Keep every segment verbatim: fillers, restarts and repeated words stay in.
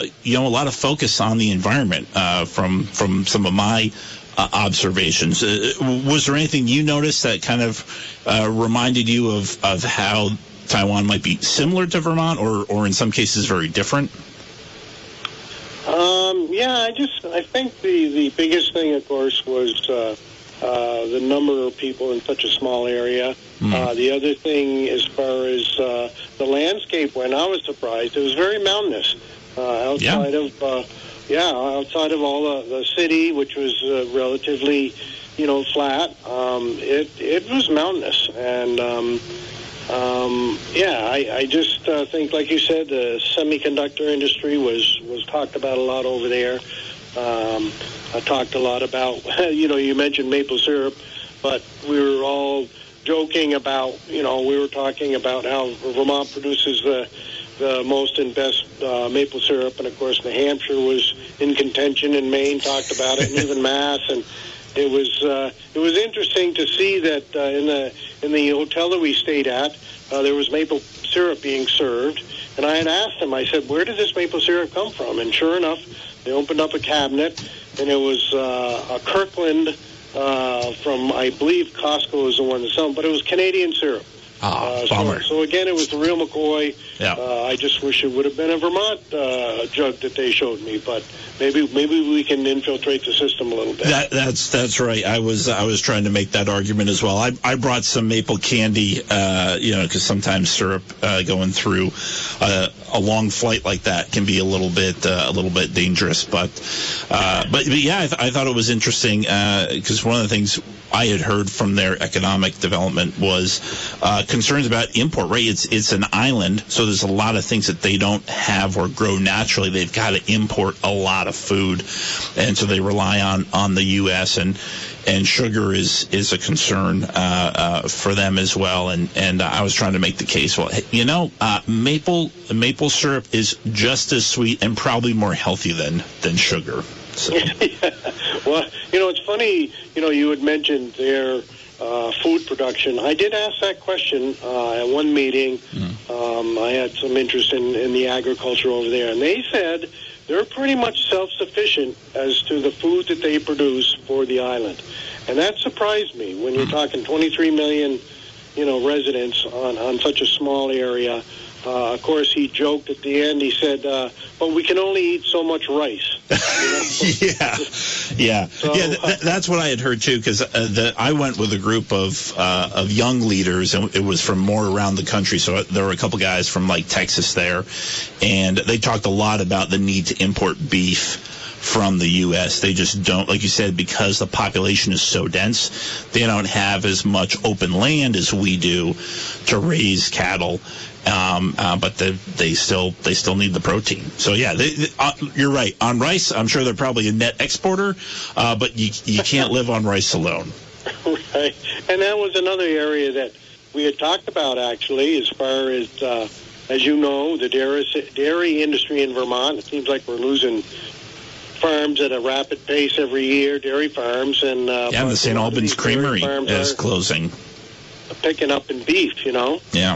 you know, a lot of focus on the environment uh, from from some of my uh, observations. Uh, was there anything you noticed that kind of uh, reminded you of, of how Taiwan might be similar to Vermont, or, or in some cases very different? Um, yeah, I just I think the, the biggest thing, of course, was uh, uh, the number of people in such a small area. Mm. Uh, the other thing, as far as uh, the landscape went, I was surprised. It was very mountainous uh, outside yeah. of uh, yeah outside of all the, the city, which was uh, relatively you know flat. Um, it it was mountainous, and um, um, yeah, I, I just uh, think, like you said, the semiconductor industry was was talked about a lot over there. Um, I talked a lot about you know you mentioned maple syrup, but we were all joking about, you know, we were talking about how Vermont produces the the most and best uh, maple syrup, and of course New Hampshire was in contention, and Maine talked about it, and even Mass, and it was uh, it was interesting to see that uh, in the in the hotel that we stayed at, uh, there was maple syrup being served, and I had asked them, I said, where did this maple syrup come from? And sure enough, they opened up a cabinet, and it was uh, a Kirkland. Uh, from, I believe, Costco is the one that's selling, but it was Canadian syrup. Oh, uh, bummer. So, so again, it was the real McCoy. Yeah. Uh, I just wish it would have been a Vermont uh, jug that they showed me, but maybe maybe we can infiltrate the system a little bit. That, that's that's right. I was I was trying to make that argument as well. I I brought some maple candy, uh, you know, because sometimes syrup uh, going through uh, a long flight like that can be a little bit uh, a little bit dangerous. But uh, but, but yeah, I, th- I thought it was interesting because uh, one of the things I had heard from their economic development was uh, concerns about import. Right, it's it's an island, so there's a lot of things that they don't have or grow naturally. They've got to import a lot of food, and so they rely on, on the U S and and sugar is is a concern uh, uh, for them as well. And and uh, I was trying to make the case. Well, you know, uh, maple maple syrup is just as sweet and probably more healthy than than sugar. So. Yeah. Well, you know, it's funny. You know, you had mentioned their uh, food production. I did ask that question uh, at one meeting. Mm. Um, I had some interest in, in the agriculture over there, and they said they're pretty much self-sufficient as to the food that they produce for the island. And that surprised me when you're mm. talking twenty-three million, you know, residents on, on such a small area. Uh, of course, he joked at the end. He said, uh, "But we can only eat so much rice." yeah, yeah, so, yeah. Th- th- that's what I had heard too. Because uh, the, I went with a group of uh, of young leaders, and it was from more around the country. So there were a couple guys from like Texas there, and they talked a lot about the need to import beef from the U S. They just don't, like you said, because the population is so dense, they don't have as much open land as we do to raise cattle. Um, uh, but the, they still they still need the protein. So yeah, they, they, uh, you're right. On rice, I'm sure they're probably a net exporter, uh, but you you can't live on rice alone. Right, and that was another area that we had talked about actually, as far as uh, as you know, the dairy dairy industry in Vermont. It seems like we're losing farms at a rapid pace every year, dairy farms, and uh, yeah, the Saint Albans Creamery is closing, picking up in beef. You know, yeah.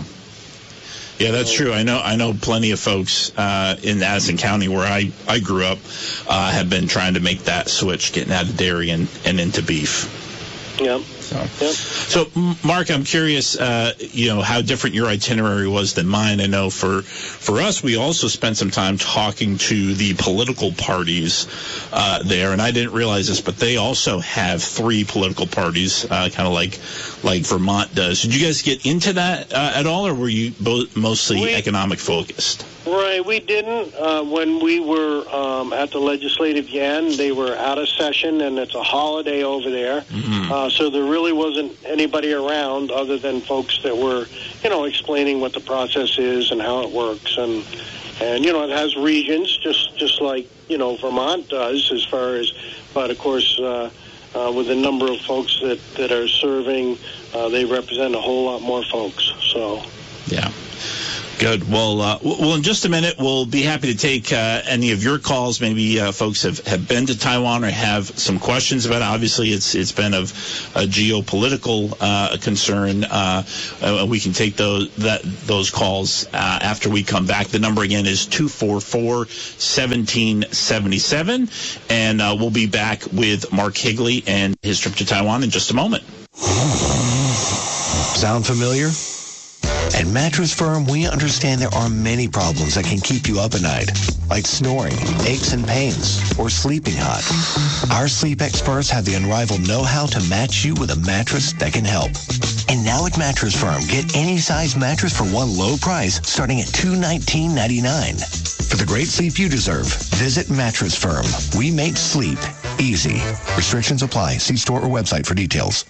Yeah, that's true. I know I know plenty of folks uh, in Addison County, where I, I grew up, uh, have been trying to make that switch, getting out of dairy and, and into beef. Yeah. So, yep. so Mark, I'm curious, uh, you know, how different your itinerary was than mine. I know for for us, we also spent some time talking to the political parties uh, there, and I didn't realize this, but they also have three political parties, uh, kind of like like Vermont does. Did you guys get into that uh, at all, or were you bo- mostly we, economic focused? Right, we didn't. Uh, when we were um, at the Legislative Yen, they were out of session, and it's a holiday over there. Mm-hmm. Uh, so there really wasn't anybody around other than folks that were, you know, explaining what the process is and how it works. And, and you know, it has regions, just, just like, you know, Vermont does as far as, but of course, uh, uh, with the number of folks that, that are serving, uh, they represent a whole lot more folks. So, yeah. Good. Well, uh, well, in just a minute, we'll be happy to take uh, any of your calls. Maybe uh, folks have, have been to Taiwan or have some questions about it. Obviously, it's it's been of a geopolitical uh, concern. Uh, uh, we can take those that those calls uh, after we come back. The number again is two four four, one seven seven seven, and uh, we'll be back with Mark Higley and his trip to Taiwan in just a moment. Sound familiar? At Mattress Firm, we understand there are many problems that can keep you up at night, like snoring, aches and pains, or sleeping hot. Our sleep experts have the unrivaled know-how to match you with a mattress that can help. And now at Mattress Firm, get any size mattress for one low price starting at two hundred nineteen dollars and ninety-nine cents. For the great sleep you deserve, visit Mattress Firm. We make sleep easy. Restrictions apply. See store or website for details.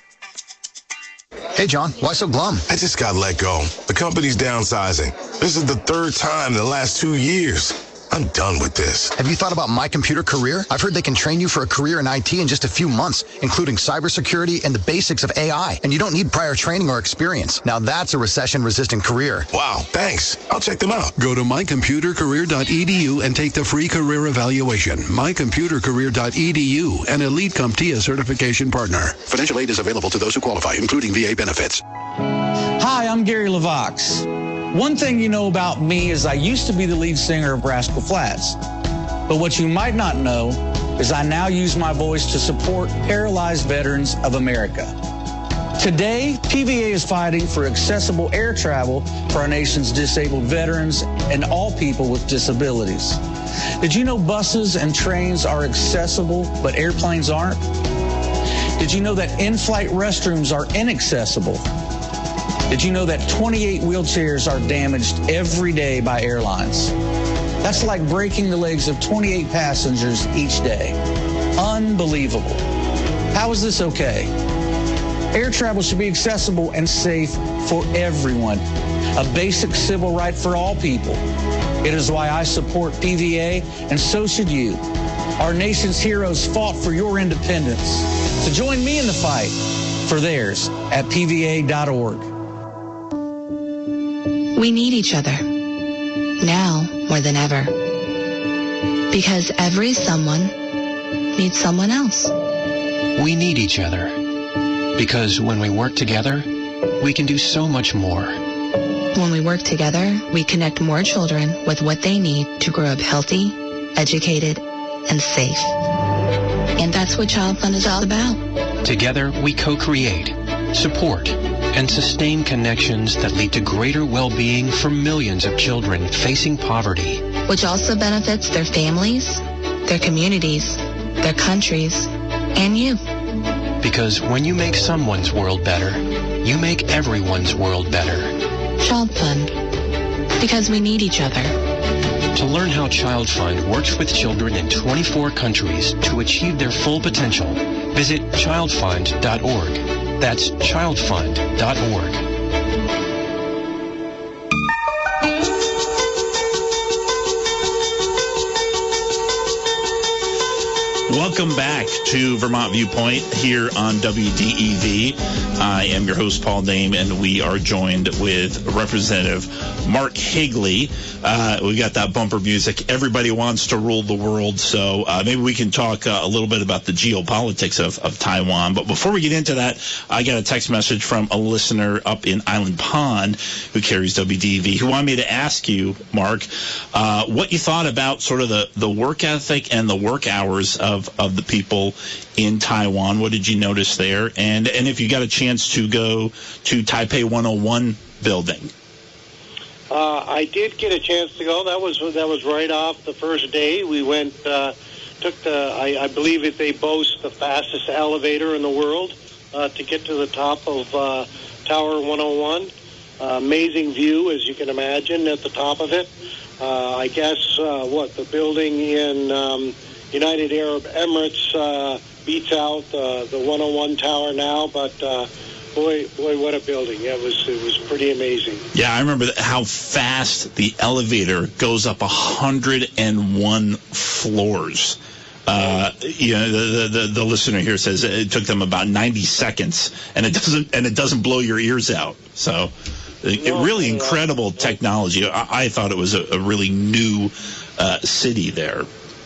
Hey, John, why so glum? I just got let go. The company's downsizing. This is the third time in the last two years. I'm done with this. Have you thought about My Computer Career? I've heard they can train you for a career in I T in just a few months, including cybersecurity and the basics of A I. And you don't need prior training or experience. Now that's a recession-resistant career. Wow, thanks. I'll check them out. Go to my computer career dot e d u and take the free career evaluation. my computer career dot e d u, an Elite CompTIA certification partner. Financial aid is available to those who qualify, including V A benefits. Hi, I'm Gary LaVox. One thing you know about me is I used to be the lead singer of Rascal Flatts. But what you might not know is I now use my voice to support paralyzed veterans of America. Today, P V A is fighting for accessible air travel for our nation's disabled veterans and all people with disabilities. Did you know buses and trains are accessible, but airplanes aren't? Did you know that in-flight restrooms are inaccessible? Did you know that twenty-eight wheelchairs are damaged every day by airlines? That's like breaking the legs of twenty-eight passengers each day. Unbelievable. How is this okay? Air travel should be accessible and safe for everyone, a basic civil right for all people. It is why I support P V A, and so should you. Our nation's heroes fought for your independence. So join me in the fight for theirs at P V A dot org. We need each other, now more than ever, because every someone needs someone else. We need each other, because when we work together, we can do so much more. When we work together, we connect more children with what they need to grow up healthy, educated, and safe. And that's what Child Fund is all about. Together, we co-create, support, and sustain connections that lead to greater well-being for millions of children facing poverty. Which also benefits their families, their communities, their countries, and you. Because when you make someone's world better, you make everyone's world better. Child Fund. Because we need each other. To learn how Child Fund works with children in twenty-four countries to achieve their full potential, visit child fund dot org. That's child fund dot org. Welcome back to Vermont Viewpoint here on W D E V. I am your host, Paul Dame, and we are joined with Representative Mark Higley. Uh, we got that bumper music. Everybody wants to rule the world, so uh, maybe we can talk uh, a little bit about the geopolitics of, of Taiwan. But before we get into that, I got a text message from a listener up in Island Pond who carries W D E V, who wanted me to ask you, Mark, uh, what you thought about sort of the, the work ethic and the work hours of, of the people in Taiwan. What did you notice there? And and if you got a chance to go to Taipei one oh one building. Uh, I did get a chance to go. That was that was right off the first day. We went, uh, took the, I, I believe that they boast the fastest elevator in the world uh, to get to the top of uh, Tower one oh one. Uh, amazing view, as you can imagine, at the top of it. Uh, I guess, uh, what, the building in um, United Arab Emirates uh, beats out uh, the one oh one tower now, but uh, boy, boy, what a building! It was, it was pretty amazing. Yeah, I remember how fast the elevator goes up one hundred one floors. Uh, you know, the, the the listener here says it took them about ninety seconds, and it doesn't and it doesn't blow your ears out. So it, no, really incredible no. technology. I, I thought it was a, a really new uh, city there.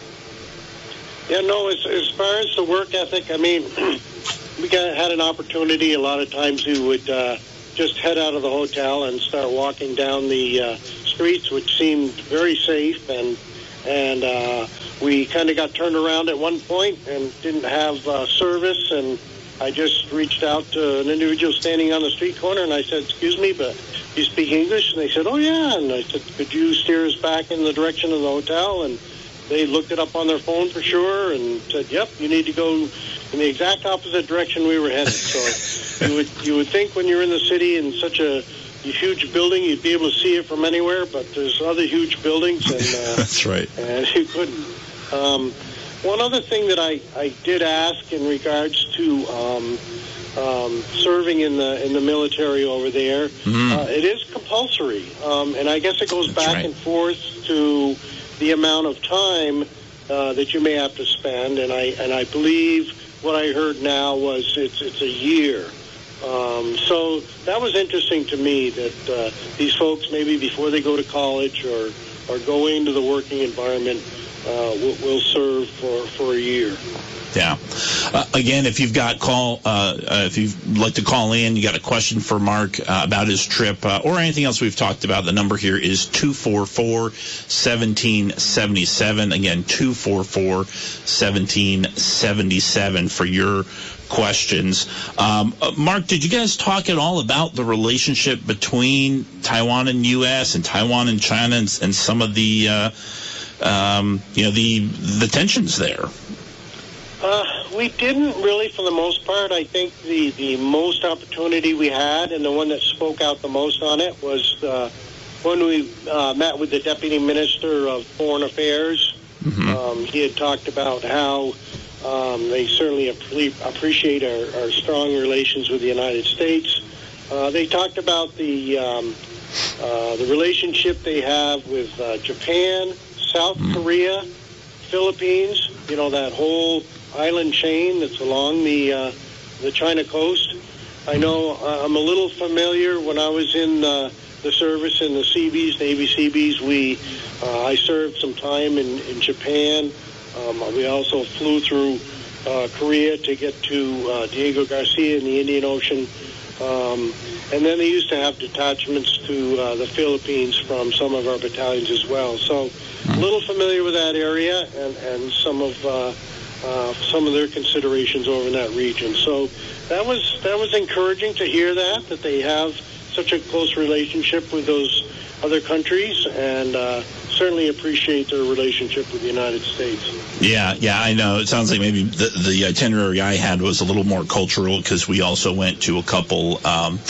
Yeah, no, as, as far as the work ethic, I mean, we got, had an opportunity. A lot of times we would uh, just head out of the hotel and start walking down the uh, streets, which seemed very safe, and and uh, we kind of got turned around at one point and didn't have uh, service, and I just reached out to an individual standing on the street corner, and I said, excuse me, but you speak English? And they said, oh, yeah. And I said, could you steer us back in the direction of the hotel? And they looked it up on their phone for sure and said, yep, you need to go in the exact opposite direction we were headed. So you would you would think when you're in the city in such a huge building, you'd be able to see it from anywhere, but there's other huge buildings. And uh, that's right. And you couldn't. Um, one other thing that I, I did ask in regards to um, um, serving in the in the military over there, mm. uh, it is compulsory, um, and I guess it goes that's back right. and forth to the amount of time uh, that you may have to spend, and I and I believe what I heard now was it's it's a year. Um, so that was interesting to me that uh, these folks, maybe before they go to college or, or go into the working environment, uh, will, will serve for, for a year. Yeah. Uh, again, if you've got call, uh, uh, if you'd like to call in, you got a question for Mark uh, about his trip uh, or anything else we've talked about, the number here is two four four, one seven seven seven. Again, two four four, one seven seven seven for your questions. Um, uh, Mark, did you guys talk at all about the relationship between Taiwan and U S and Taiwan and China and, and some of the, uh, um, you know, the the tensions there? Uh, we didn't really, for the most part. I think the, the most opportunity we had, and the one that spoke out the most on it, was uh, when we uh, met with the Deputy Minister of Foreign Affairs. Mm-hmm. Um, he had talked about how um, they certainly appreciate our, our strong relations with the United States. Uh, they talked about the um, uh, the relationship they have with uh, Japan, South mm-hmm. Korea, Philippines. You know, that whole island chain that's along the uh, the China coast. I know uh, I'm a little familiar. When I was in uh, the service in the Seabees, Navy Seabees, we uh, I served some time in, in Japan. Um, we also flew through uh, Korea to get to uh, Diego Garcia in the Indian Ocean. Um, and then they used to have detachments to uh, the Philippines from some of our battalions as well. So a little familiar with that area and, and some of uh, uh, some of their considerations over in that region. So that was that was encouraging to hear that, that they have such a close relationship with those other countries, and uh, certainly appreciate their relationship with the United States. Yeah, yeah, I know. It sounds like maybe the, the itinerary I had was a little more cultural because we also went to a couple, um,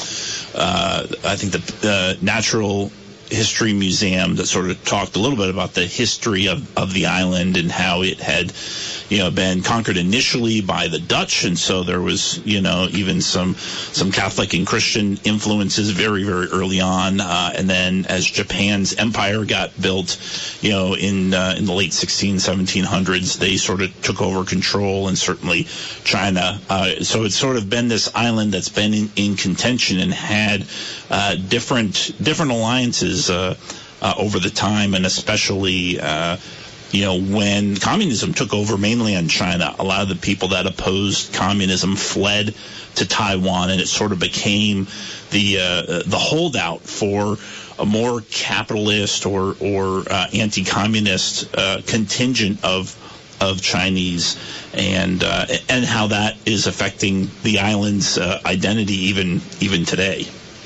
uh, I think the uh, Natural History Museum that sort of talked a little bit about the history of, of the island and how it had, you know, been conquered initially by the Dutch, and so there was, you know, even some some Catholic and Christian influences very, very early on, uh, and then as Japan's empire got built, you know, in uh, in the late sixteen, seventeen hundreds, they sort of took over control, and certainly China. Uh, so it's sort of been this island that's been in, in contention and had uh, different different alliances Uh, uh, over the time, and especially, uh, you know, when communism took over mainland China, a lot of the people that opposed communism fled to Taiwan, and it sort of became the uh, the holdout for a more capitalist or or uh, anti-communist uh, contingent of of Chinese, and uh, and how that is affecting the island's uh, identity even even today.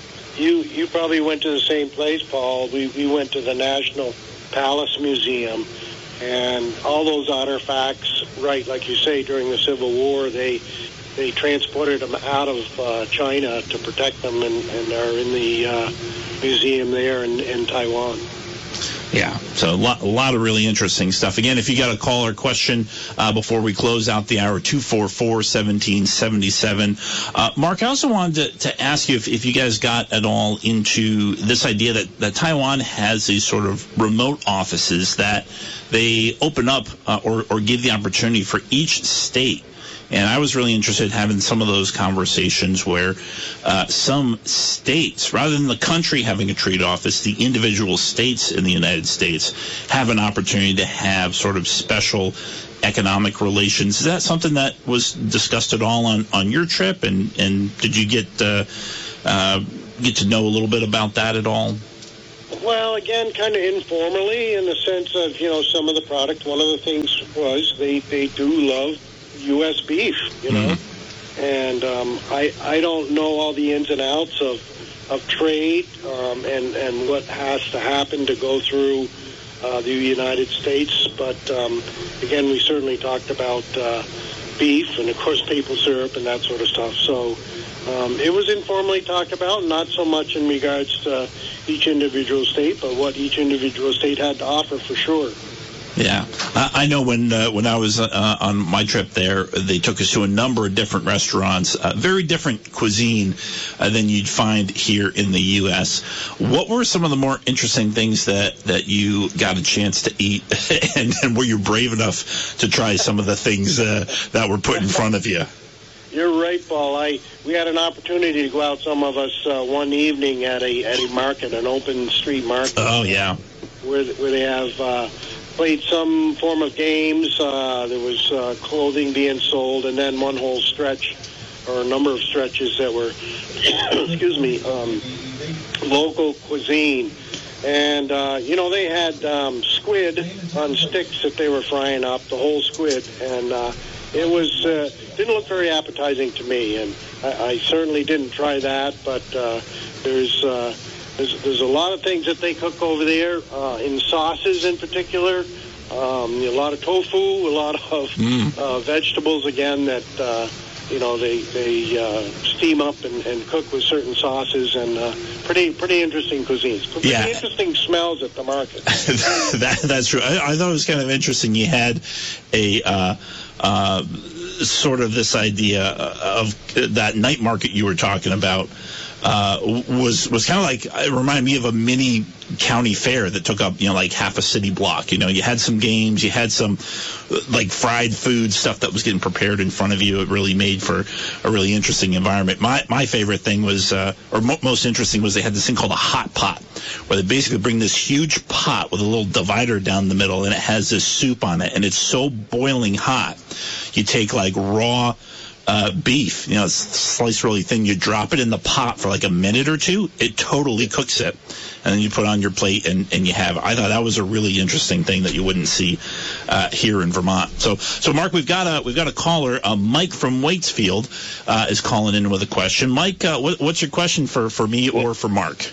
You you probably went to the same place, Paul. We we went to the National Palace Museum, and all those artifacts, right, like you say, during the Civil War, they they transported them out of uh, China to protect them, and, and are in the uh, museum there in, in Taiwan. Yeah, so a lot, a lot of really interesting stuff. Again, if you got a call or question uh, before we close out the hour, two four four, one seven seven seven. Uh, Mark, I also wanted to, to ask you if, if you guys got at all into this idea that, that Taiwan has these sort of remote offices that they open up uh, or, or give the opportunity for each state And I was really interested in having some of those conversations where uh, some states, rather than the country having a trade office, the individual states in the United States have an opportunity to have sort of special economic relations. Is that something that was discussed at all on, on your trip? And, and did you get uh, uh, get to know a little bit about that at all? Well, again, kind of informally in the sense of, you know, some of the product. One of the things was they, they do love U S beef, you know. Mm-hmm. And um, I I don't know all the ins and outs of, of trade um, and, and what has to happen to go through uh, the United States. But, um, again, we certainly talked about uh, beef and, of course, maple syrup and that sort of stuff. So um, it was informally talked about, not so much in regards to each individual state, but what each individual state had to offer for sure. Yeah, I know when uh, when I was uh, on my trip there, they took us to a number of different restaurants, uh, very different cuisine uh, than you'd find here in the U S. What were some of the more interesting things that, that you got a chance to eat, and, and were you brave enough to try some of the things uh, that were put in front of you? You're right, Paul. I we had an opportunity to go out, some of us, uh, one evening at a at a market, an open street market. Oh yeah, where where they have uh, played some form of games. Uh, there was uh, clothing being sold, and then one whole stretch, or a number of stretches that were, excuse me, um, local cuisine. And, uh, you know, they had um, squid on sticks that they were frying up, the whole squid. And uh, it was uh, didn't look very appetizing to me. And I, I certainly didn't try that. But uh, there's, uh, there's there's a lot of things that they cook over there, uh, in sauces in particular. Um, a lot of tofu, a lot of mm. uh, vegetables, again, that... Uh, You know, they they uh, steam up and, and cook with certain sauces, and uh, pretty pretty interesting cuisines. Pretty yeah. interesting smells at the market. that, that's true. I, I thought it was kind of interesting. You had a uh, uh, sort of this idea of that night market you were talking about. Uh, was was kind of like, it reminded me of a mini county fair that took up, you know, like half a city block. You know, you had some games, you had some like fried food stuff that was getting prepared in front of you. It really made for a really interesting environment. My my favorite thing was, uh, or mo- most interesting was they had this thing called a hot pot, where they basically bring this huge pot with a little divider down the middle, and it has this soup on it, and it's so boiling hot. You take like raw Uh, beef, you know, it's sliced really thin. You drop it in the pot for like a minute or two. It totally cooks it. And then you put it on your plate and, and you have it. I thought that was a really interesting thing that you wouldn't see uh, here in Vermont. So, so Mark, we've got a, we've got a caller. Uh, Mike from Waitsfield uh, is calling in with a question. Mike, uh, what, what's your question for, for me or for Mark?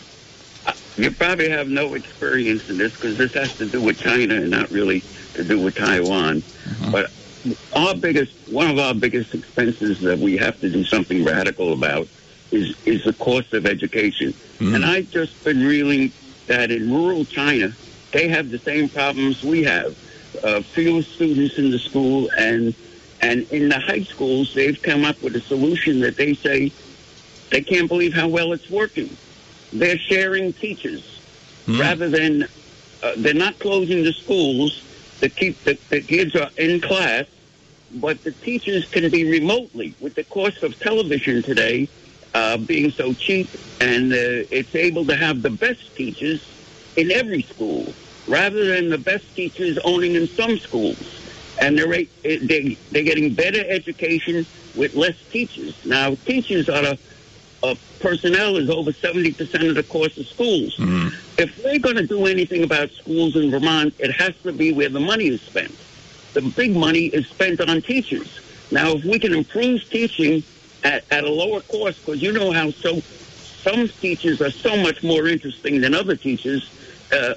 You probably have no experience in this because this has to do with China and not really to do with Taiwan. Mm-hmm. But our biggest, one of our biggest expenses that we have to do something radical about is is the cost of education. Mm. And I've just been reading that in rural China, they have the same problems we have. Uh, fewer students in the school, and and in the high schools, they've come up with a solution that they say they can't believe how well it's working. They're sharing teachers mm. rather than uh, they're not closing the schools. The, keep, the, the kids are in class, but the teachers can be remotely. With the cost of television today uh, being so cheap, and uh, it's able to have the best teachers in every school, rather than the best teachers owning in some schools. And they're, they, they're getting better education with less teachers. Now, teachers are the uh, personnel is over seventy percent of the cost of schools. Mm. If we're going to do anything about schools in Vermont, it has to be where the money is spent. The big money is spent on teachers. Now, if we can improve teaching at, at a lower cost, because you know how so some teachers are so much more interesting than other teachers, uh,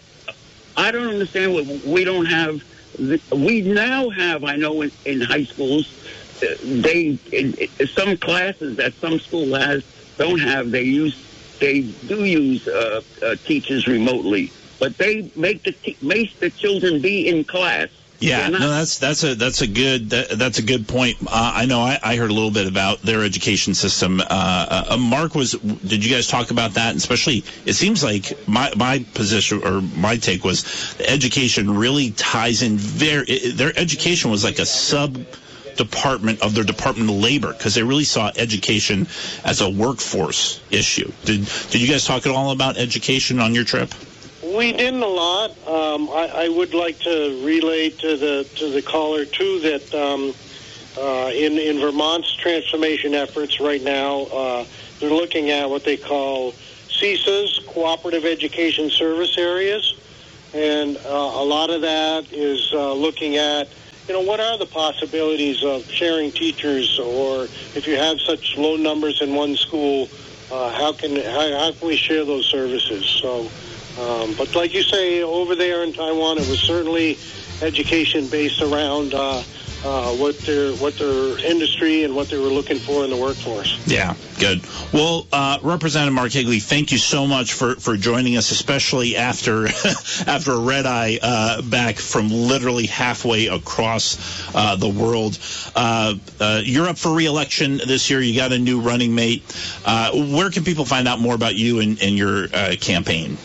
I don't understand what we don't have. The, we now have, I know, in, in high schools, uh, they in, in some classes that some school has don't have. They use they do use uh, uh, teachers remotely, but they make the te- make the children be in class. Yeah, no, that's that's a that's a good that, that's a good point. Uh, I know I, I heard a little bit about their education system. Uh, uh, Mark, was did you guys talk about that? And especially, it seems like my my position or my take was the education really ties in very. It, their education was like a sub department of their Department of Labor, because they really saw education as a workforce issue. Did did you guys talk at all about education on your trip? We didn't a lot. Um, I, I would like to relay to the to the caller too that um, uh, in in Vermont's transformation efforts right now, uh, they're looking at what they call C S As, Cooperative Education Service Areas, and uh, a lot of that is uh, looking at, you know, what are the possibilities of sharing teachers, or if you have such low numbers in one school, uh, how can how, how can we share those services? So. Um, but like you say, over there in Taiwan, it was certainly education based around uh, uh, what their what their industry and what they were looking for in the workforce. Yeah, good. Well, uh, Representative Mark Higley, thank you so much for, for joining us, especially after after a red eye uh, back from literally halfway across uh, the world. Uh, uh, you're up for re-election this year. You got a new running mate. Uh, where can people find out more about you and, and your uh, campaign?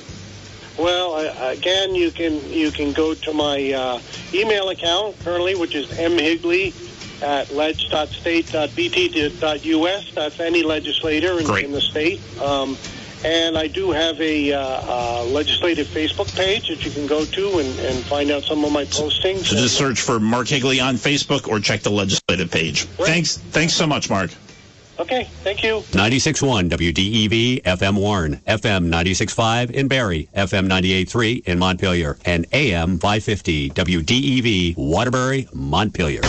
Well, I, again, you can you can go to my uh, email account currently, which is mhigley at ledge dot state dot b t dot u s. That's any legislator in, in the state. Um, and I do have a uh, uh, legislative Facebook page that you can go to and, and find out some of my postings. So just search for Mark Higley on Facebook or check the legislative page. Right. Thanks, thanks so much, Mark. Okay, thank you. ninety-six point one W D E V F M Warren, F M ninety-six point five in Barrie, F M ninety-eight point three in Montpelier, and A M five fifty W D E V Waterbury, Montpelier.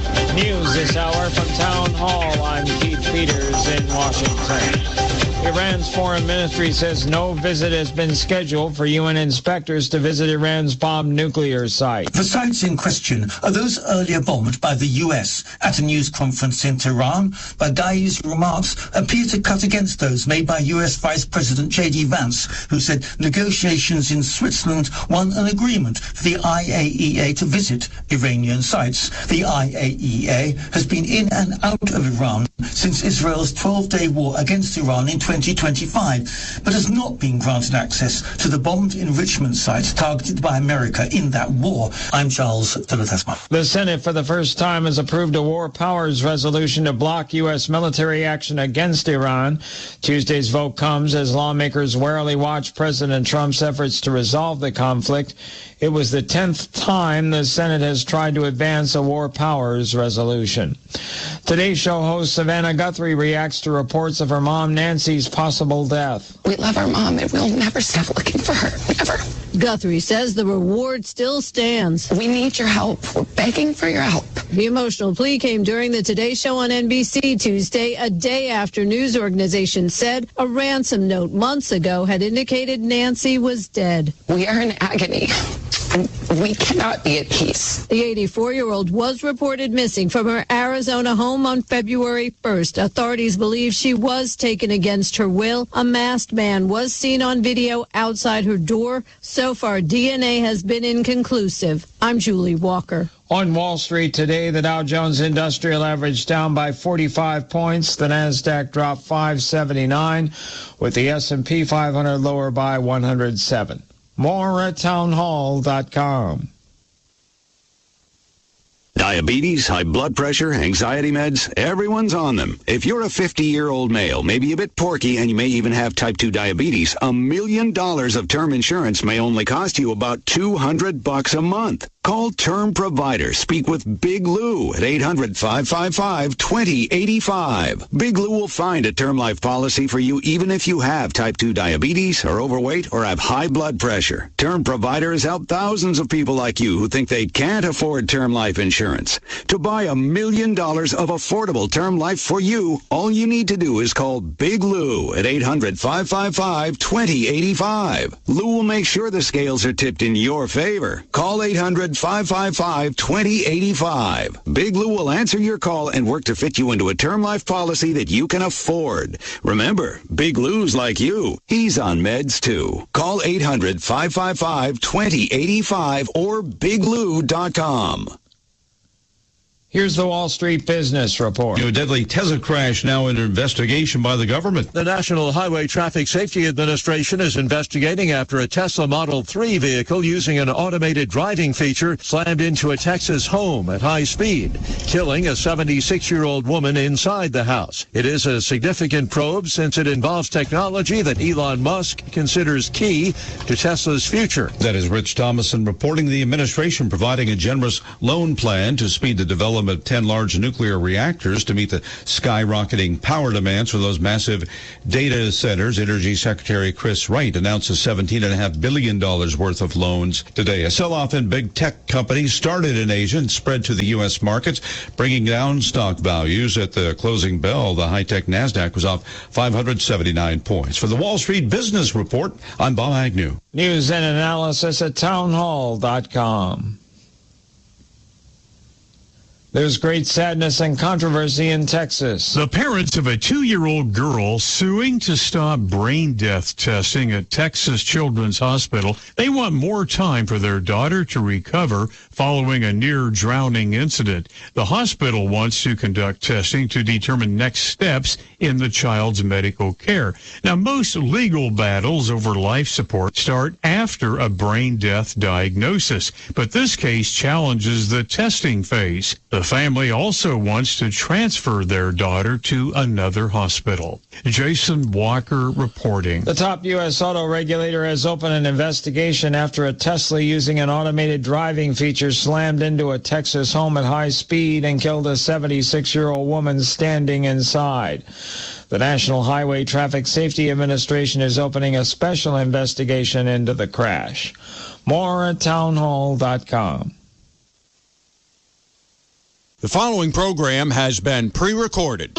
News this hour from Town Hall. I'm Keith Peters in Washington. Iran's foreign ministry says no visit has been scheduled for U N inspectors to visit Iran's bombed nuclear site. The sites in question are those earlier bombed by the U S. At a news conference in Tehran, Baghaei's remarks appear to cut against those made by U S Vice President J D Vance, who said negotiations in Switzerland won an agreement for the I A E A to visit Iranian sites. The I A E A has been in and out of Iran since Israel's twelve-day war against Iran in twenty twenty-five, but has not been granted access to the bombed enrichment sites targeted by America in that war. I'm Charles Delatesma. The Senate, for the first time, has approved a war powers resolution to block U S military action against Iran. Tuesday's vote comes as lawmakers warily watch President Trump's efforts to resolve the conflict. It was the tenth time the Senate has tried to advance a war powers resolution. Today's show host Savannah Guthrie reacts to reports of her mom Nancy's possible death. We love our mom and we'll never stop looking for her. Never. Guthrie says the reward still stands. We need your help. We're begging for your help. The emotional plea came during the Today Show on N B C Tuesday, a day after news organizations said a ransom note months ago had indicated Nancy was dead. We are in agony. And we cannot be at peace. The eighty-four-year-old was reported missing from her Arizona home on February first. Authorities believe she was taken against her will. A masked man was seen on video outside her door. So far, D N A has been inconclusive. I'm Julie Walker. On Wall Street today, the Dow Jones Industrial Average down by forty-five points. The Nasdaq dropped five seventy-nine, with the S and P five hundred lower by one hundred seven. More at townhall dot com. Diabetes, high blood pressure, anxiety meds, everyone's on them. If you're a fifty-year-old male, maybe a bit porky, and you may even have type two diabetes, a million dollars of term insurance may only cost you about two hundred bucks a month. Call Term Provider. Speak with Big Lou at eight hundred, five five five, two zero eight five. Big Lou will find a term life policy for you even if you have type two diabetes, are overweight, or have high blood pressure. Term Provider has helped thousands of people like you who think they can't afford term life insurance. To buy a million dollars of affordable term life for you, all you need to do is call Big Lou at eight hundred, five five five, two zero eight five. Lou will make sure the scales are tipped in your favor. Call eight hundred, five five five, two zero eight five. Big Lou will answer your call and work to fit you into a term life policy that you can afford. Remember, Big Lou's like you. He's on meds too. Call eight hundred, five five five, two zero eight five or big lou dot com. Here's the Wall Street Business Report. A deadly Tesla crash now under investigation by the government. The National Highway Traffic Safety Administration is investigating after a Tesla Model three vehicle using an automated driving feature slammed into a Texas home at high speed, killing a seventy-six-year-old woman inside the house. It is a significant probe since it involves technology that Elon Musk considers key to Tesla's future. That is Rich Thomason reporting the administration providing a generous loan plan to speed the development of ten large nuclear reactors to meet the skyrocketing power demands for those massive data centers. Energy Secretary Chris Wright announces seventeen point five billion dollars worth of loans today. A sell-off in big tech companies started in Asia and spread to the U S markets, bringing down stock values. At the closing bell, the high-tech NASDAQ was off five hundred seventy-nine points. For the Wall Street Business Report, I'm Bob Agnew. News and analysis at townhall dot com. There's great sadness and controversy in Texas. The parents of a two-year-old girl suing to stop brain death testing at Texas Children's Hospital. They want more time for their daughter to recover following a near-drowning incident. The hospital wants to conduct testing to determine next steps in the child's medical care. Now, most legal battles over life support start after a brain death diagnosis, but this case challenges the testing phase. The family also wants to transfer their daughter to another hospital. Jason Walker reporting. The top U S auto regulator has opened an investigation after a Tesla using an automated driving feature slammed into a Texas home at high speed and killed a seventy-six-year-old woman standing inside. The National Highway Traffic Safety Administration is opening a special investigation into the crash. More at townhall dot com. The following program has been pre-recorded.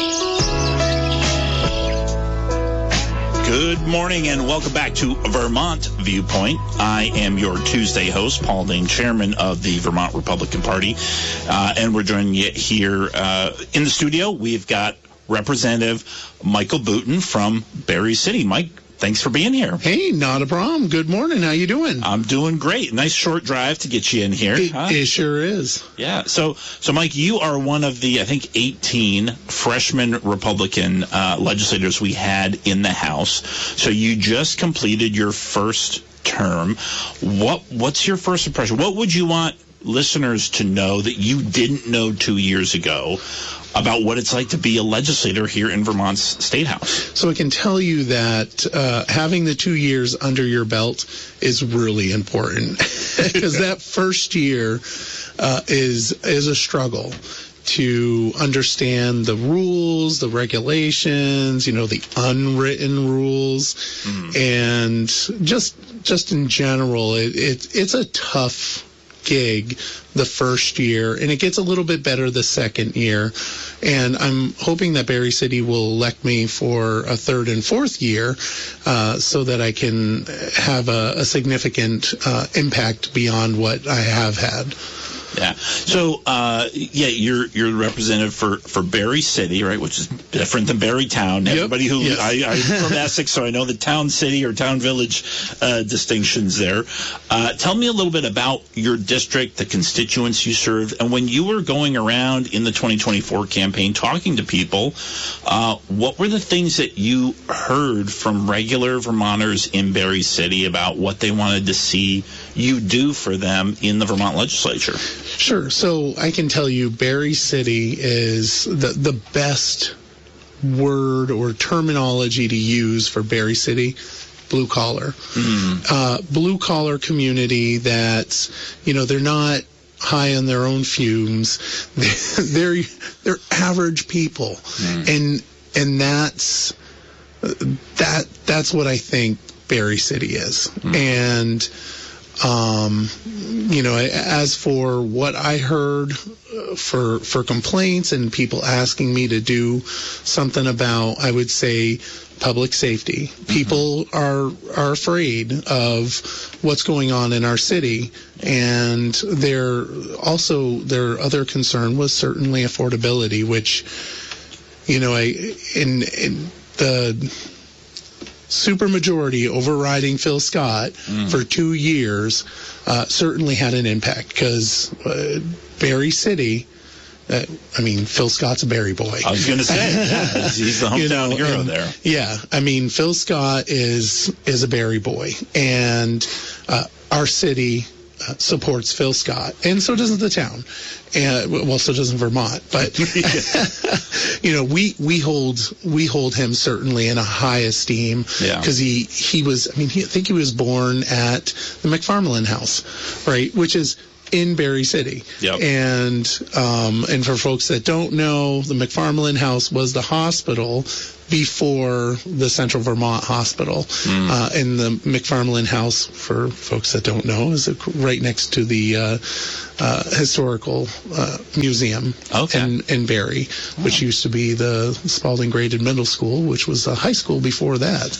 Good morning and welcome back to Vermont Viewpoint. I am your Tuesday host, Paul Dane, chairman of the Vermont Republican Party. Uh, and we're joining you here uh, in the studio. We've got Representative Michael Booten from Berry City. Mike, thanks for being here. Hey, not a problem. Good morning. How you doing? I'm doing great. Nice short drive to get you in here. It, huh? it sure is. Yeah. So, so Mike, you are one of the, I think, eighteen freshman Republican uh, legislators we had in the House. So you just completed your first term. What What's your first impression? What would you want listeners to know that you didn't know two years ago about what it's like to be a legislator here in Vermont's State House? So I can tell you that uh, having the two years under your belt is really important because that first year uh, is is a struggle to understand the rules, the regulations, you know, the unwritten rules, mm. and just just in general, it, it it's a tough gig the first year, and it gets a little bit better the second year. And I'm hoping that Berry City will elect me for a third and fourth year uh, so that I can have a, a significant uh, impact beyond what I have had. Yeah. So, uh, yeah, you're you're the representative for, for Berry City, right, which is different than Berry Town. Yep. Everybody who yes. I, I'm from Essex, so I know the town city or town village uh, distinctions there. Uh, tell me a little bit about your district, the constituents you served, and when you were going around in the twenty twenty-four campaign talking to people, uh, what were the things that you heard from regular Vermonters in Berry City about what they wanted to see you do for them in the Vermont legislature? Sure. So I can tell you Berry City is the, the best word or terminology to use for Berry City, blue collar. Mm. Uh, blue collar community that's, you know, they're not high on their own fumes. They're, they're average people. Mm. And, and that's, that, that's what I think Berry City is. Mm. And, Um, you know, as for what I heard for for complaints and people asking me to do something about, I would say, public safety. Mm-hmm. People are are afraid of what's going on in our city, and their also their other concern was certainly affordability, which, you know, I in in the supermajority overriding Phil Scott mm. for two years uh, certainly had an impact because uh, Berry City, uh, I mean, Phil Scott's a Barrie boy. I was going to say, yeah, he's the hometown You know, hero and, there. Yeah, I mean, Phil Scott is is a Barrie boy, and uh, our city uh, supports Phil Scott, and so doesn't the town, and well, so doesn't Vermont. But you know, we we hold we hold him certainly in a high esteem Yeah. because he he was. I mean, he, I think he was born at the McFarland House, right, which is in Barrie City. Yep. And um, and for folks that don't know, the McFarland House was the hospital before the Central Vermont Hospital. Mm. Uh, and the McFarland House, for folks that don't know, is right next to the uh, uh, historical uh, museum Okay. in, in Barrie, which used to be the Spalding Graded Middle School, which was a high school before that.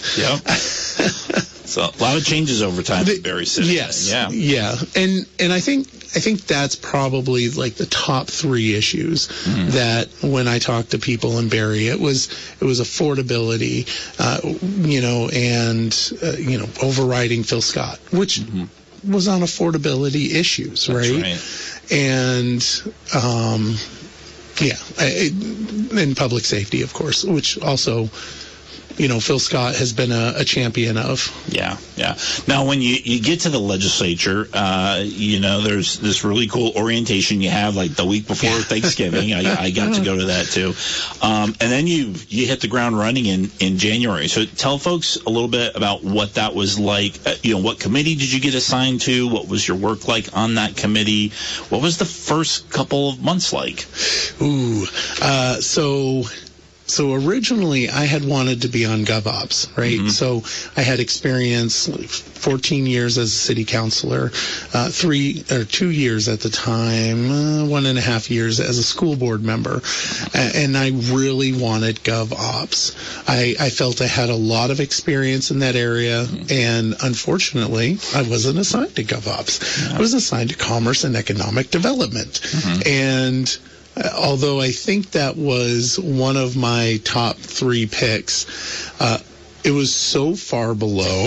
Yep. So a lot of changes over time in Barrie City. Yes. Yeah. Yeah. And and I think I think that's probably like the top three issues Mm. that when I talk to people in Barrie, it was it was affordability, uh, you know, and uh, you know, overriding Phil Scott, which was on affordability issues, That's right? right. And um, yeah, I, and public safety, of course, which also, you know, Phil Scott has been a, a champion of. Yeah, yeah. Now, when you, you get to the legislature, uh, you know, there's this really cool orientation you have, like the week before Thanksgiving. I, I got to go to that too, um, and then you you hit the ground running in, in January. So tell folks a little bit about what that was like. Uh, you know, what committee did you get assigned to? What was your work like on that committee? What was the first couple of months like? Ooh, uh, so. So originally, I had wanted to be on GovOps, right? Mm-hmm. So I had experience, fourteen years as a city councilor, uh, three or two years at the time, uh, one and a half years as a school board member, a- and I really wanted GovOps. I, I felt I had a lot of experience in that area, mm-hmm. and unfortunately, I wasn't assigned to GovOps. Yeah. I was assigned to Commerce and Economic Development, mm-hmm. and Uh, although I think that was one of my top three picks, uh, it was so far below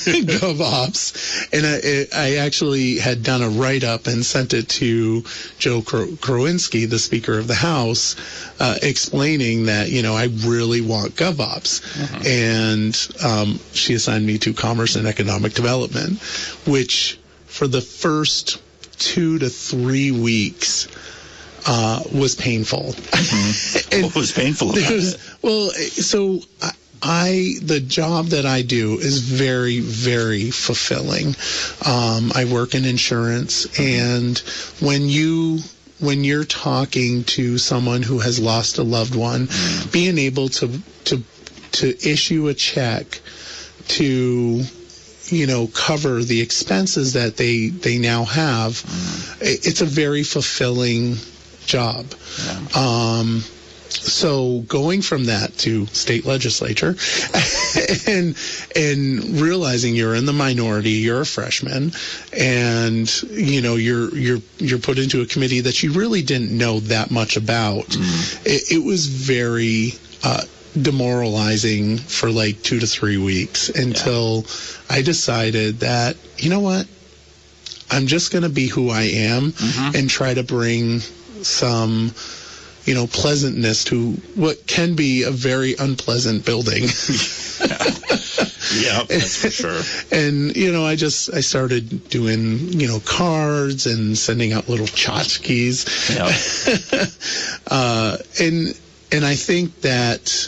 GovOps, and I, I actually had done a write-up and sent it to Joe Krowinski, the Speaker of the House, uh, explaining that, you know, I really want GovOps. Uh-huh. And um, she assigned me to Commerce and Economic Development, which for the first two to three weeks, Uh, was painful. Mm-hmm. What was painful about it? Was, well, so I, I, the job that I do is very, very fulfilling. Um, I work in insurance, and when you when you're talking to someone who has lost a loved one, mm-hmm. being able to to to issue a check to, you know, cover the expenses that they they now have, mm-hmm. it, it's a very fulfilling job. Yeah. Um, so going from that to state legislature and and realizing you're in the minority, you're a freshman, and you know you're you're you're put into a committee that you really didn't know that much about. Mm. It, it was very uh, demoralizing for like two to three weeks until yeah. I decided that, you know what, I'm just going to be who I am, mm-hmm. and try to bring some, you know, pleasantness to what can be a very unpleasant building. yeah. yeah, that's for sure. And, you know, I just, I started doing, you know, cards and sending out little tchotchkes. Yeah. uh, and, and I think that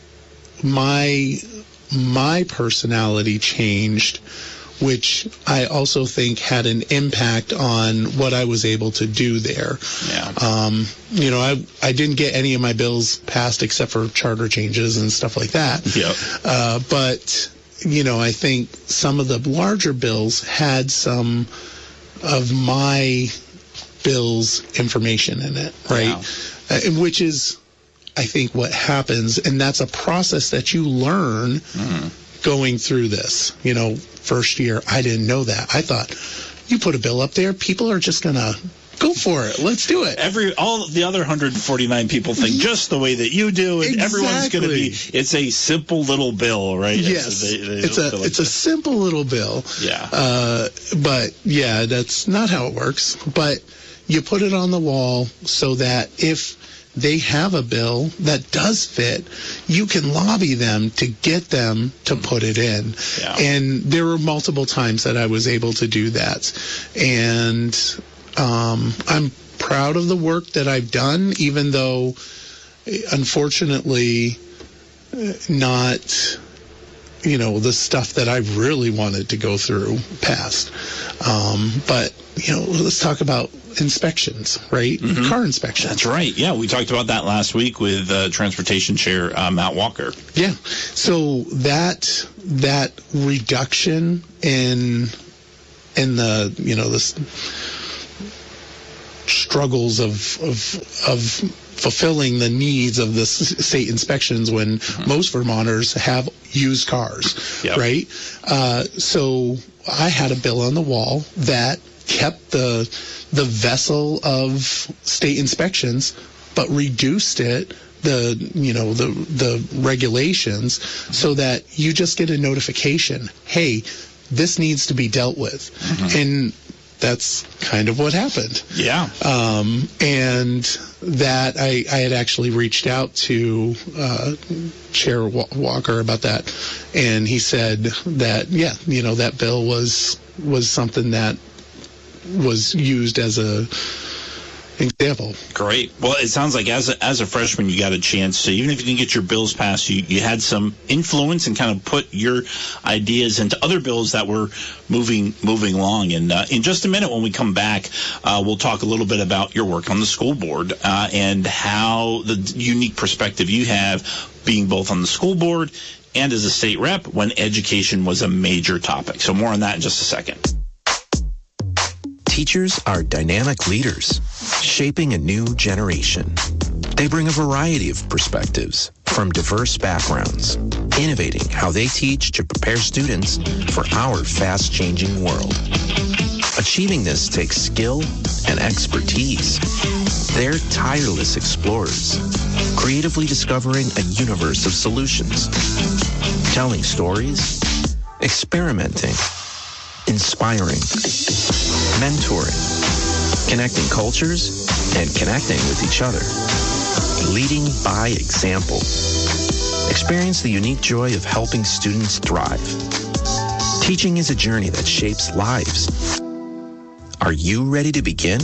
my, my personality changed, which I also think had an impact on what I was able to do there. Yeah. Um, you know, I I didn't get any of my bills passed except for charter changes and stuff like that. Yeah. Uh, but, you know, I think some of the larger bills had some of my bills information in it, right? Wow. Uh, which is, I think, what happens, and that's a process that you learn mm. going through this. You know, first year, I didn't know that. I thought, you put a bill up there, people are just going to go for it. Let's do it. Every all the other one hundred forty-nine people think just the way that you do, and exactly. everyone's going to be. It's a simple little bill, right? Yes, they, they it's a like it's that. a simple little bill. Yeah. Uh, but yeah, that's not how it works. But you put it on the wall so that if they have a bill that does fit, you can lobby them to get them to put it in. Yeah. And there were multiple times that I was able to do that. And um, I'm proud of the work that I've done, even though, unfortunately, not, you know, the stuff that I really wanted to go through passed. Um, but, you know, let's talk about inspections, right? Mm-hmm. Car inspections. That's right. Yeah, we talked about that last week with uh, Transportation Chair uh, Matt Walker. Yeah. So that that reduction in in the, you know, the struggles of of of fulfilling the needs of the state inspections when mm-hmm. most Vermonters have used cars, yep. right? Uh, so I had a bill on the wall that kept the the vessel of state inspections, but reduced it, the you know the the regulations, so that you just get a notification, hey, this needs to be dealt with, mm-hmm. and that's kind of what happened. Yeah. Um, and that I, I had actually reached out to uh, Chair Walker about that, and he said that, yeah, you know, that bill was was something that was used as a example. Great. Well, it sounds like as a, as a freshman, you got a chance to, even if you didn't get your bills passed, you, you had some influence and kind of put your ideas into other bills that were moving moving along. And uh, in just a minute, when we come back, uh, we'll talk a little bit about your work on the school board uh, and how the unique perspective you have being both on the school board and as a state rep when education was a major topic. So more on that in just a second. Teachers are dynamic leaders, shaping a new generation. They bring a variety of perspectives from diverse backgrounds, innovating how they teach to prepare students for our fast-changing world. Achieving this takes skill and expertise. They're tireless explorers, creatively discovering a universe of solutions, telling stories, experimenting, inspiring, mentoring, connecting cultures, and connecting with each other. Leading by example. Experience the unique joy of helping students thrive. Teaching is a journey that shapes lives. Are you ready to begin?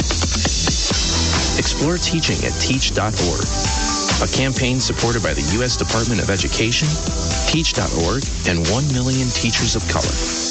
Explore teaching at teach dot org, a campaign supported by the U S Department of Education, teach dot org, and one million teachers of color.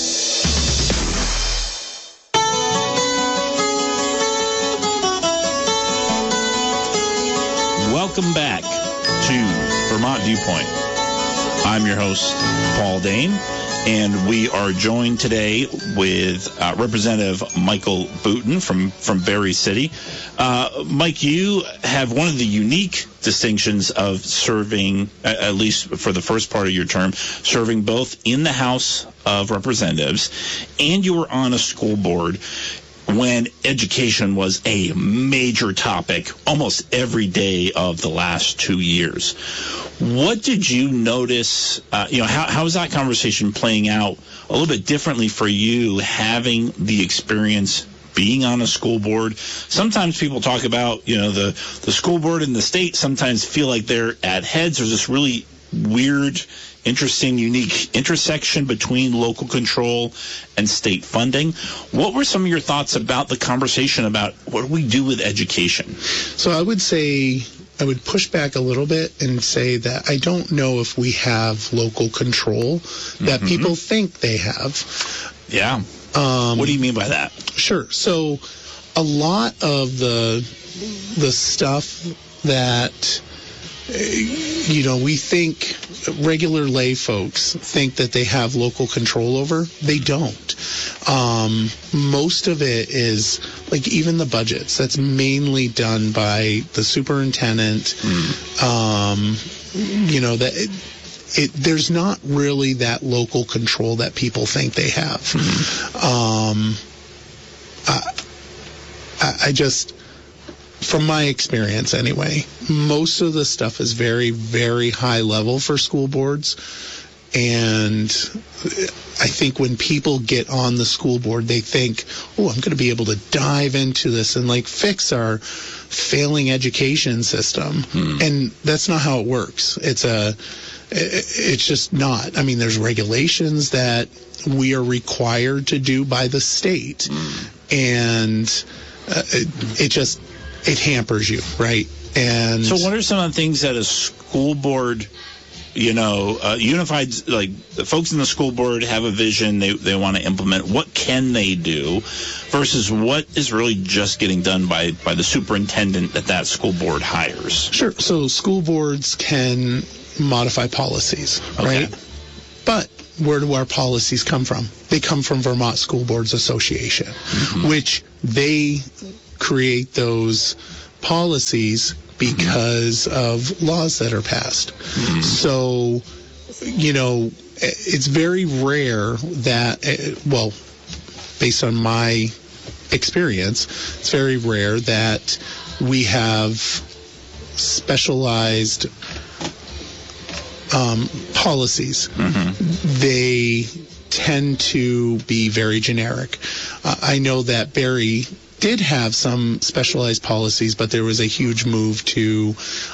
Welcome back to Vermont Viewpoint. I'm your host, Paul Dane, and we are joined today with uh, Representative Michael Boutin from, from Berry City. Uh, Mike, you have one of the unique distinctions of serving, at least for the first part of your term, serving both in the House of Representatives, and you were on a school board when education was a major topic almost every day of the last two years. What did you notice, uh, you know, how, how is that conversation playing out a little bit differently for you, having the experience being on a school board? Sometimes people talk about, you know, the, the school board and the state sometimes feel like they're at heads. There's this really weird, interesting, unique intersection between local control and state funding. What were some of your thoughts about the conversation about what do we do with education? So I would say, I would push back a little bit and say that I don't know if we have local control that mm-hmm. people think they have. Yeah. Um, what do you mean by that? Sure. So a lot of the the stuff that you know, we think regular lay folks think that they have local control over. They don't. Um, most of it is, like, even the budgets, that's mainly done by the superintendent. Mm. Um, you know, that it, it, there's not really that local control that people think they have. Mm. Um, I, I just... From my experience anyway, most of the stuff is very, very high level for school boards. And I think when people get on the school board, they think, oh, I'm going to be able to dive into this and like fix our failing education system. Hmm. And that's not how it works. It's a, it's just not. I mean, there's regulations that we are required to do by the state. Hmm. And uh, it, it just, it hampers you, right? And so what are some of the things that a school board, you know, uh, unified, like the folks in the school board have a vision they, they want to implement. What can they do versus what is really just getting done by, by the superintendent that that school board hires? Sure. So school boards can modify policies, okay. right? But where do our policies come from? They come from Vermont School Boards Association, mm-hmm. which they create those policies because of laws that are passed. Mm-hmm. So, you know, it's very rare that, well, based on my experience, it's very rare that we have specialized um, policies. Mm-hmm. They tend to be very generic. Uh, I know that Barry did have some specialized policies, but there was a huge move to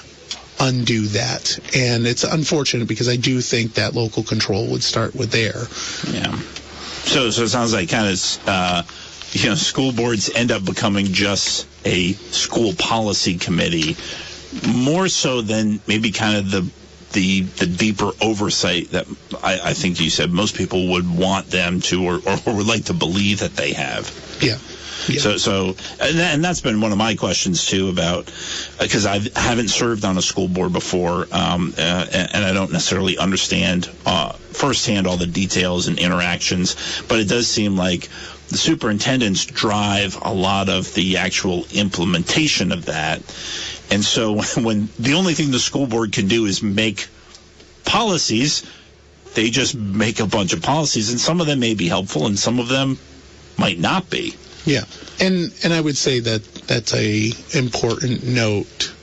undo that. And it's unfortunate because I do think that local control would start with there. Yeah. So, so it sounds like kind of, uh, you know, school boards end up becoming just a school policy committee, more so than maybe kind of the the the deeper oversight that I, I think you said most people would want them to or, or would like to believe that they have. Yeah. Yeah. So, so, and, that, and that's been one of my questions too about, because uh, I haven't served on a school board before, um, uh, and, and I don't necessarily understand uh, firsthand all the details and interactions, but it does seem like the superintendents drive a lot of the actual implementation of that. And so when, when the only thing the school board can do is make policies, they just make a bunch of policies, and some of them may be helpful and some of them might not be. Yeah, and and I would say that that's a important note,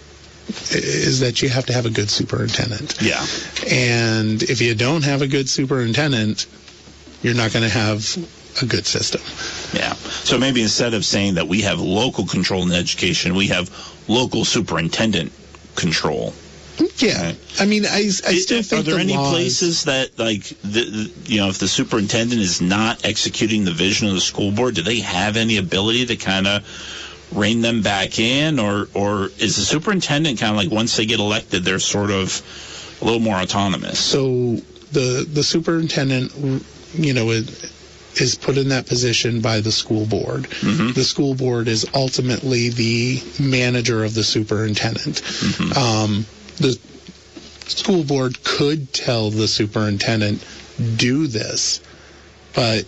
is that you have to have a good superintendent. Yeah. And if you don't have a good superintendent, you're not going to have a good system. Yeah. So maybe instead of saying that we have local control in education, we have local superintendent control. Yeah, right. I mean, I, I still think. Are there the any laws... places that, like, the, the, you know, if the superintendent is not executing the vision of the school board, do they have any ability to kind of rein them back in, or or is the superintendent kind of like once they get elected, they're sort of a little more autonomous? So the the superintendent, you know, is, is put in that position by the school board. Mm-hmm. The school board is ultimately the manager of the superintendent. Mm-hmm. Um, The school board could tell the superintendent, do this, but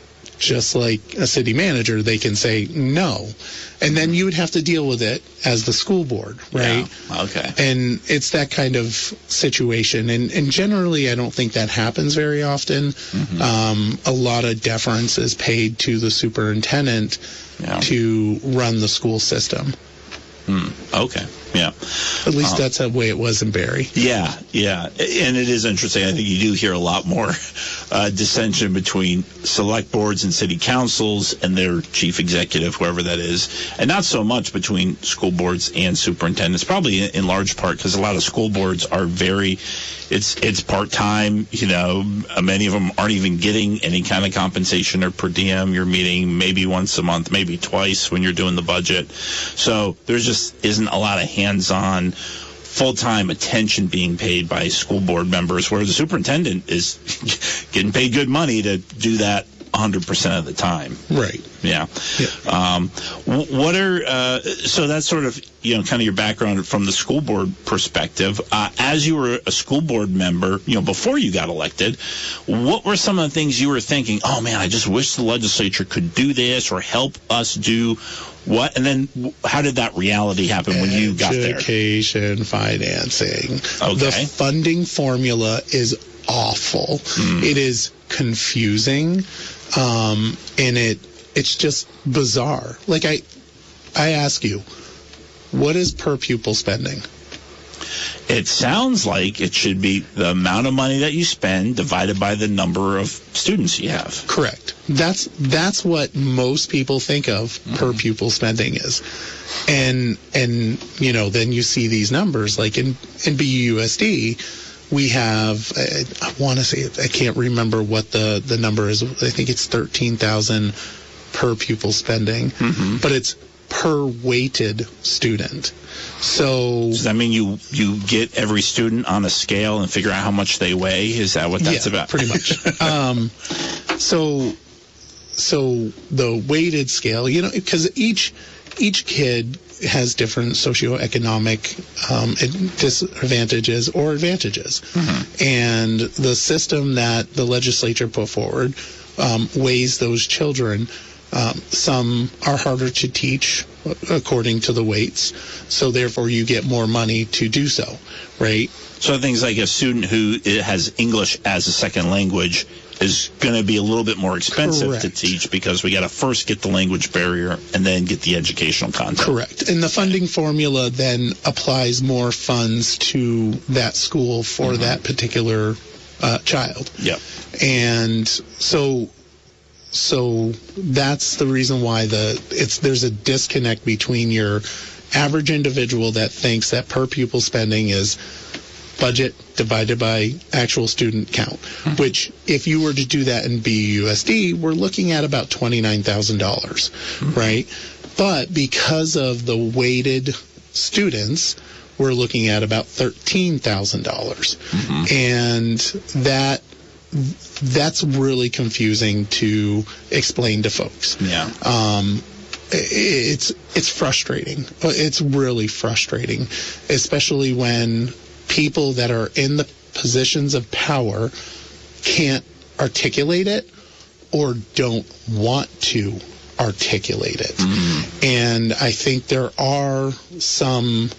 just like a city manager, they can say no. And then you would have to deal with it as the school board, right? Yeah. Okay. And it's that kind of situation. And, and generally, I don't think that happens very often. Mm-hmm. Um, a lot of deference is paid to the superintendent yeah. to run the school system. Mm, okay. Yeah. At least um, that's the way it was in Barry. Yeah, yeah. And it is interesting. I think you do hear a lot more uh, dissension between select boards and city councils and their chief executive, whoever that is, and not so much between school boards and superintendents, probably in, in large part because a lot of school boards are very, it's it's part-time, you know, many of them aren't even getting any kind of compensation or per diem. You're meeting maybe once a month, maybe twice when you're doing the budget. So there's just isn't a lot of hands-on, full-time attention being paid by school board members, where the superintendent is getting paid good money to do that one hundred percent of the time. Right. Yeah. yeah. Um, what are, uh, so that's sort of, you know, kind of your background from the school board perspective. Uh, as you were a school board member, you know, before you got elected, what were some of the things you were thinking, oh man, I just wish the legislature could do this or help us do what? And then how did that reality happen when you got there? Education, financing. Okay. The funding formula is awful. Mm. It is confusing, um, and it it's just bizarre. Like I, I ask you, what is per pupil spending? It sounds like it should be the amount of money that you spend divided by the number of students you have. Correct. That's that's what most people think of mm-hmm. per pupil spending is. And, and you know, then you see these numbers. Like in, in B U S D, we have, I, I want to say, I can't remember what the, the number is. I think it's thirteen thousand per pupil spending. Mm-hmm. But it's per weighted student. So does that mean you, you get every student on a scale and figure out how much they weigh? Is that what that's yeah, about? Pretty much. um, so so the weighted scale, you know, because each each kid has different socioeconomic um, disadvantages or advantages, mm-hmm. and the system that the legislature put forward um, weighs those children. Um, some are harder to teach according to the weights, so therefore you get more money to do so, right? So things like a student who has English as a second language is going to be a little bit more expensive Correct. to teach because we got to first get the language barrier and then get the educational content. Correct. And the funding formula then applies more funds to that school for mm-hmm. that particular uh, child. Yep. And so... So that's the reason why the it's there's a disconnect between your average individual that thinks that per pupil spending is budget divided by actual student count, mm-hmm. which if you were to do that in B U S D, we're looking at about twenty-nine thousand dollars, mm-hmm. right? But because of the weighted students, we're looking at about thirteen thousand dollars. Mm-hmm. And that that's really confusing to explain to folks. Yeah. Um, it's it's frustrating. It's really frustrating, especially when people that are in the positions of power can't articulate it or don't want to articulate it. Mm-hmm. And I think there are some,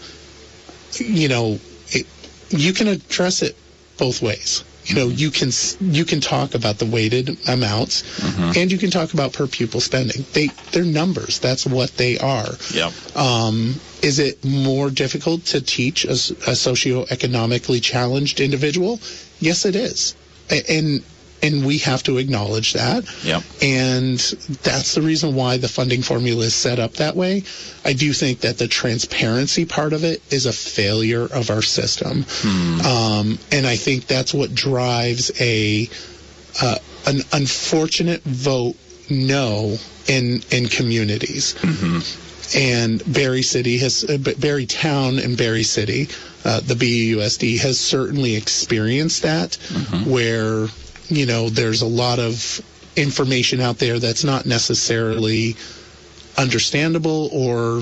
you know, it, you can address it both ways. You know, you can you can talk about the weighted amounts, mm-hmm. and you can talk about per pupil spending. They they're numbers. That's what they are. Yeah. Um, is it more difficult to teach a, a socioeconomically challenged individual? Yes, it is, and and we have to acknowledge that. Yeah. And that's the reason why the funding formula is set up that way. I do think that the transparency part of it is a failure of our system. Hmm. Um, and I think that's what drives a uh, an unfortunate vote no in in communities. Mm-hmm. And Barry City has, uh, Barry Town and Barry City, uh, the B U S D has certainly experienced that, mm-hmm. where you know, there's a lot of information out there that's not necessarily understandable, or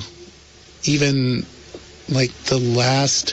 even like the last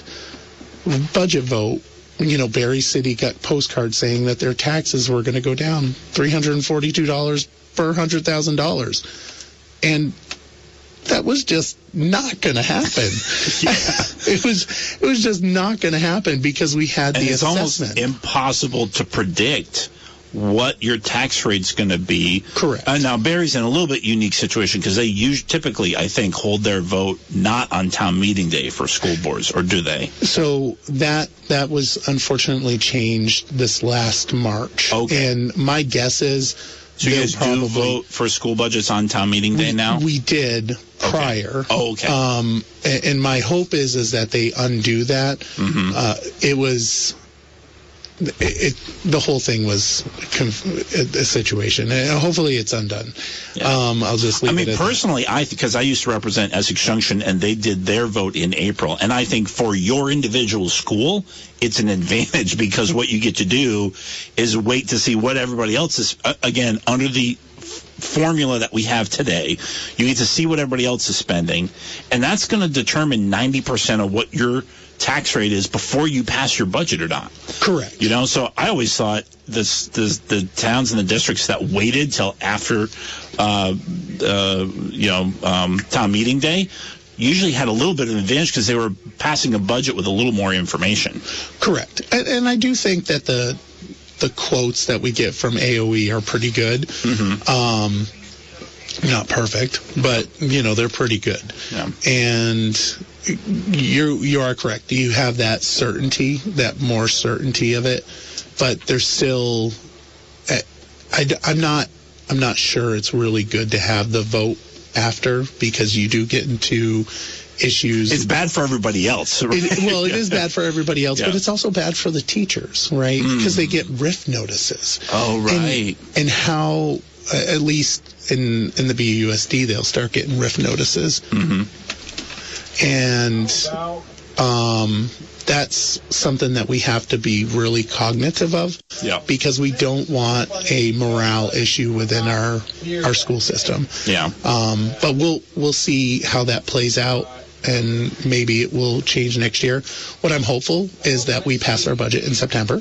budget vote, you know, Barry City got postcards saying that their taxes were going to go down three hundred forty-two dollars per one hundred thousand dollars. And that was just not going to happen. Yeah. It was it was just not going to happen because we had and the it's assessment. Almost impossible to predict what your tax rate's going to be. Correct. Uh, now, Barry's in a little bit unique situation because they usually, typically, I think, hold their vote not on town meeting day for school boards, or do they? So that that was unfortunately changed this last March. Okay. And my guess is... So you guys probably, do vote for school budgets on town meeting day we, now? We did prior. Okay. Oh, okay. Um, and, and my hope is is that they undo that. Mm-hmm. Uh, it was... It, it, the whole thing was conf- a situation, and hopefully it's undone. Yeah. Um, I'll just leave I mean, it at personally, I because I used to represent Essex Junction, and they did their vote in April, and I think for your individual school, it's an advantage because what you get to do is wait to see what everybody else is. Uh, again, under the formula that we have today, you get to see what everybody else is spending, and that's going to determine ninety percent of what your tax rate is before you pass your budget or not. Correct. You know, so I always thought this, this the towns and the districts that waited till after, uh, uh, you know, um, town meeting day usually had a little bit of an advantage because they were passing a budget with a little more information. Correct. And, and I do think that the the quotes that we get from A O E are pretty good. Mm-hmm. Um, not perfect, but, you know, they're pretty good. Yeah. And you you are correct. You have that certainty, that more certainty of it, but there's still. I, I, I'm not. I'm not sure it's really good to have the vote after, because you do get into issues. It's bad for everybody else. Right? It, well, it is bad for everybody else, yeah. but it's also bad for the teachers, right? Because mm. they get R I F notices. Oh, right. And, and how, uh, at least in in the B U S D, they'll start getting R I F notices. Mm-hmm. And um, that's something that we have to be really cognitive of, yeah. because we don't want a morale issue within our our school system. Yeah. Um, but we'll we'll see how that plays out, and maybe it will change next year. What I'm hopeful is that we pass our budget in September,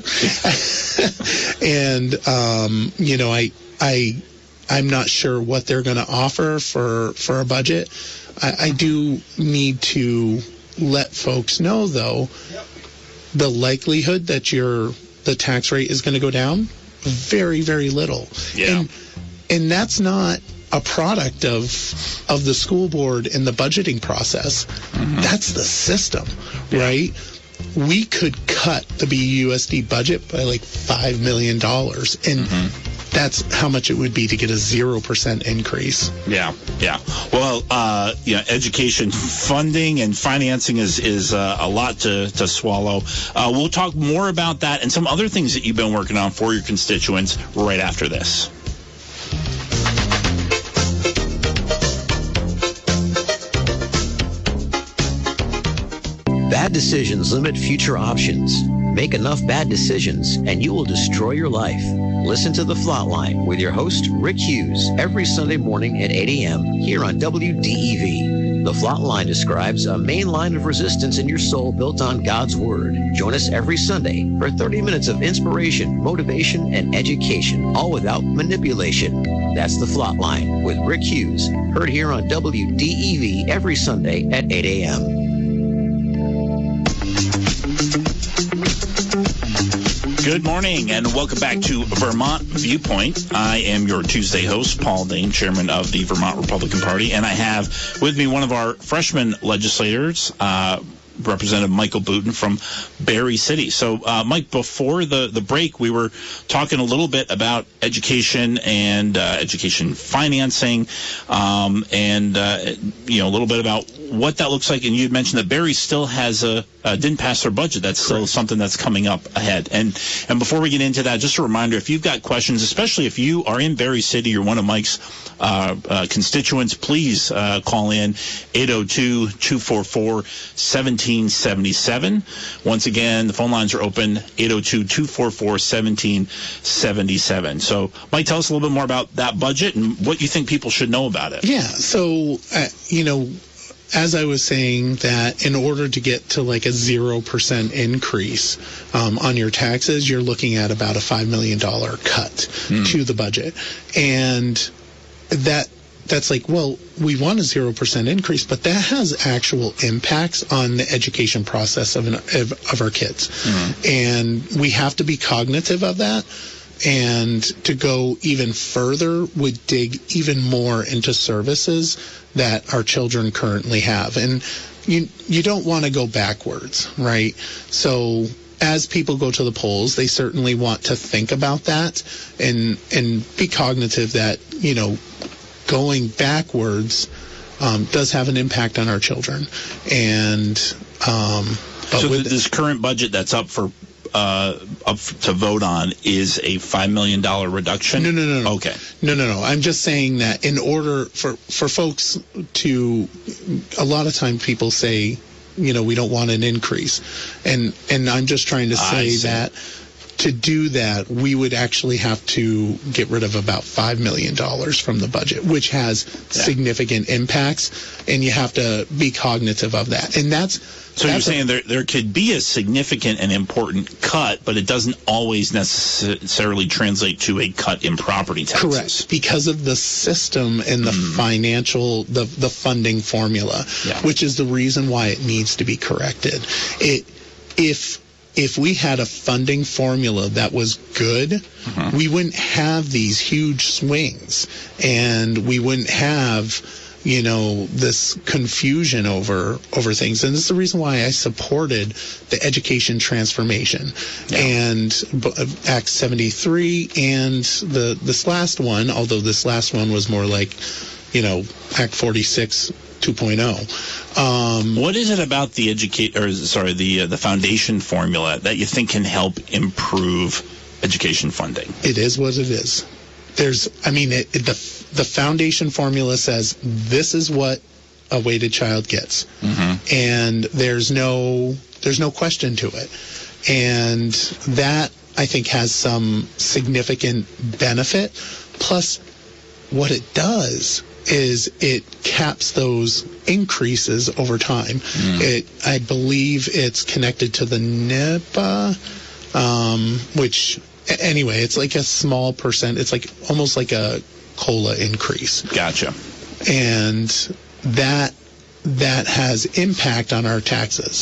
and um, you know, I I I'm not sure what they're going to offer for for a budget. I, I do need to let folks know, though, the likelihood that your the tax rate is going to go down, very, very little. Yeah. And, and that's not a product of of the school board and the budgeting process. Mm-hmm. That's the system, yeah. right? We could cut the B U S D budget by like five million dollars, and mm-hmm. that's how much it would be to get a zero percent increase. Yeah, yeah. Well, uh, yeah, education funding and financing is is uh, a lot to, to swallow. Uh, we'll talk more about that and some other things that you've been working on for your constituents right after this. Bad decisions limit future options. Make enough bad decisions and you will destroy your life. Listen to The Flatline with your host, Rick Hughes, every Sunday morning at eight a.m. here on W D E V. The Flatline describes a main line of resistance in your soul built on God's Word. Join us every Sunday for thirty minutes of inspiration, motivation, and education, all without manipulation. That's The Flatline with Rick Hughes, heard here on W D E V every Sunday at eight a.m. Good morning and welcome back to Vermont Viewpoint. I am your Tuesday host, Paul Dane, chairman of the Vermont Republican Party, and I have with me one of our freshman legislators, uh, Representative Michael Booten from Barre City. So, uh, Mike, before the, the break, we were talking a little bit about education and uh, education financing, um, and uh, you know a little bit about what that looks like. And you had mentioned that Barre still has a uh, didn't pass their budget. That's still Correct. Something that's coming up ahead. And and before we get into that, just a reminder: if you've got questions, especially if you are in Barre City, you're one of Mike's uh, uh, constituents, please uh, call in eight oh two, two four four, one seven seven seven. Once again, the phone lines are open, eight oh two, two four four, one seven seven seven. So, Mike, tell us a little bit more about that budget and what you think people should know about it. Yeah, so, uh, you know, as I was saying, that in order to get to like a zero percent increase um, on your taxes, you're looking at about a five million dollars cut mm. to the budget. And that that's like, well, we want a zero percent increase, but that has actual impacts on the education process of, an, of, of our kids. Mm. And we have to be cognitive of that. And to go even further would dig even more into services that our children currently have. And you you don't want to go backwards, right? So as people go to the polls, they certainly want to think about that and and be cognitive that, you know, going backwards um, does have an impact on our children. And um, but so with this current budget that's up for Uh, up to vote on is a five million dollars reduction? No, no, no, no. Okay. No, no, no. I'm just saying that in order for, for folks to, a lot of times people say, you know, we don't want an increase. And, and I'm just trying to say that to do that, we would actually have to get rid of about five million dollars from the budget, which has yeah. significant impacts, and you have to be cognitive of that. And that's So that's you're saying a, there there could be a significant and important cut, but it doesn't always necessarily translate to a cut in property taxes. Correct, because of the system and the mm. financial, the the funding formula, yeah. which is the reason why it needs to be corrected. It if If we had a funding formula that was good, mm-hmm. we wouldn't have these huge swings, and we wouldn't have, you know, this confusion over over things. And this is the reason why I supported the education transformation yeah. and Act seventy-three and the this last one, although this last one was more like, you know, Act forty-six two point oh. Um, what is it about the educate or sorry the uh, the foundation formula that you think can help improve education funding? It is what it is. There's, I mean, it, it, the the foundation formula says this is what a weighted child gets, mm-hmm. and there's no there's no question to it, and that I think has some significant benefit. Plus, what it does is it caps those increases over time. Mm. It, I believe it's connected to the N I P A, um, which. Anyway, it's like a small percent. It's like almost like a COLA increase. Gotcha. And that that has impact on our taxes.